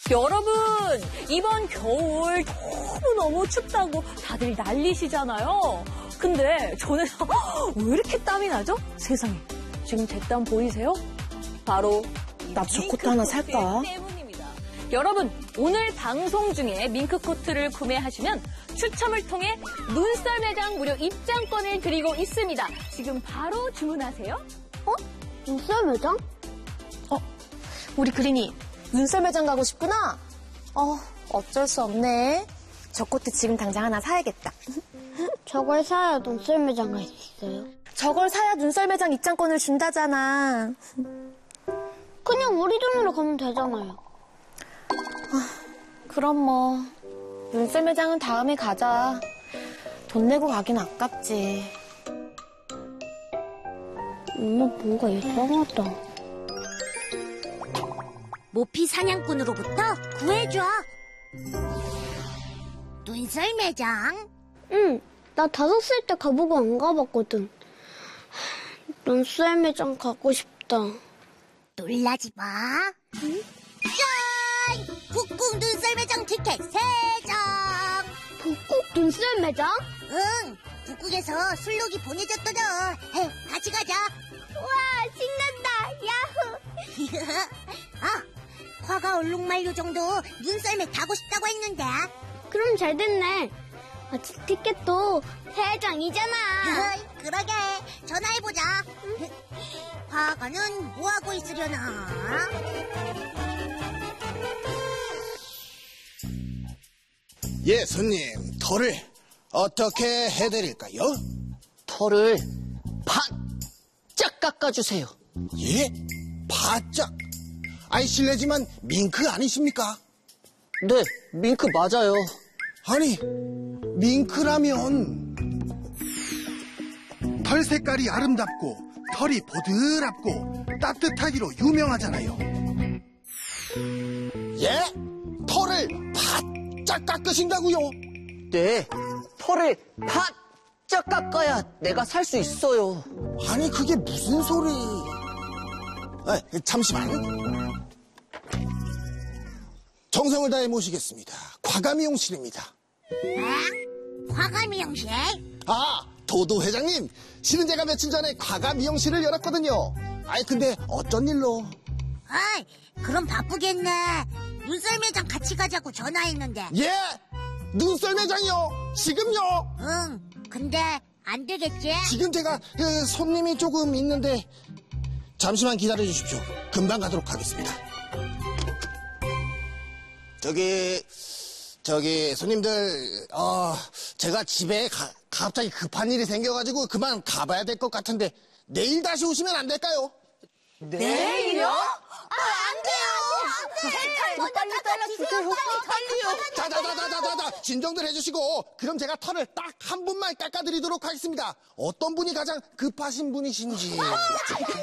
여러분, 이번 겨울 너무너무 춥다고 다들 난리시잖아요. 근데 저는 왜 이렇게 땀이 나죠? 세상에, 지금 제 땀 보이세요? 바로 나 저 코트 하나 살까? 때문입니다. 여러분, 오늘 방송 중에 밍크코트를 구매하시면 추첨을 통해 눈썰 매장 무료 입장권을 드리고 있습니다. 지금 바로 주문하세요. 눈썰 매장? 우리 그린이 눈썰 매장 가고 싶구나? 어쩔 수 없네. 저 코트 지금 당장 하나 사야겠다. 저걸 사야 눈썰 매장 갈 수 있어요. 저걸 사야 눈썰 매장 입장권을 준다잖아. 그냥 우리 돈으로 가면 되잖아요. 그럼 뭐 눈썰 매장은 다음에 가자. 돈 내고 가긴 아깝지. 엄마 뭔가 이상하다. 모피 사냥꾼으로부터 구해줘. 눈썰 매장? 응, 나 5살 때 가보고 안 가봤거든. 눈썰 매장 가고 싶다. 놀라지 마. 짠! 북극 눈썰 매장 티켓 3장. 북극 눈썰 매장? 응, 북극에서 술록이 보내줬더라. 같이 가자. 와, 신난다. 야호! 화가 얼룩말려 정도 눈썰매 타고 싶다고 했는데. 그럼 잘 됐네. 티켓도 3장이잖아. 그러게, 전화해보자. 화가는 뭐하고 있으려나? 예, 손님, 털을 어떻게 해드릴까요? 털을 바짝 깎아주세요. 예? 바짝? 아니, 실례지만 밍크 아니십니까? 네, 밍크 맞아요. 아니, 밍크라면 털 색깔이 아름답고 털이 보드랍고 따뜻하기로 유명하잖아요. 예? 털을 바짝 깎으신다고요? 네, 털을 바짝 깎아야 내가 살 수 있어요. 아니, 그게 무슨 소리? 잠시만. 정성을 다해 모시겠습니다. 과가 미용실입니다. 화가 미용실? 도도 회장님, 실은 제가 며칠 전에 과가 미용실을 열었거든요. 근데 어쩐 일로? 그럼 바쁘겠네. 눈썰 매장 같이 가자고 전화했는데. 예? 눈썰 매장이요? 지금요? 응, 근데 안 되겠지? 지금 제가 손님이 조금 있는데 잠시만 기다려 주십시오. 금방 가도록 하겠습니다. 저기 손님들, 제가 집에 갑자기 급한 일이 생겨가지고 그만 가봐야 될 것 같은데 내일 다시 오시면 안 될까요? 내일이요? 안 돼요! 빨리 주세요. 자자자자자자 진정들 해주시고, 그럼 제가 털을 딱 한 분만 깎아드리도록 하겠습니다. 어떤 분이 가장 급하신 분이신지.